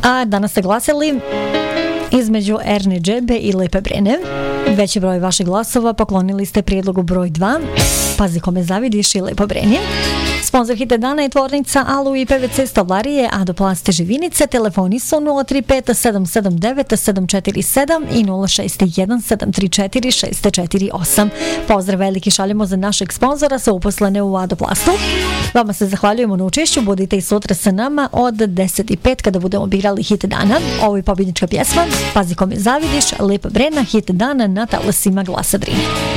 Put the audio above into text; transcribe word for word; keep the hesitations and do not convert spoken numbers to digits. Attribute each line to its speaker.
Speaker 1: A danas ste glasili između Erne Džebe i Lepe Brene. Veći broj vaših glasova poklonili ste prijedlogu broj dva. Pazi kome zavidiš i Lepo Brenje. Sponzor hita dana je tvornica Alu i P V C Stolarije Adoplast Živinice. Telefoni su nula tri pet sedam sedam devet sedam četiri sedam i nula šest jedan sedam tri četiri šest četiri osam. Pozdrav veliki šaljemo za našeg sponzora sa uposlene u Adoplastu. Vama se zahvaljujemo na učešću. Budite i sutra sa nama od deset i pet kada budemo birali hit dana. Ovo je pobjednička pjesma Pazi kome zavidiš, Lepa Brena, hit dana na talasima Glasa Drine.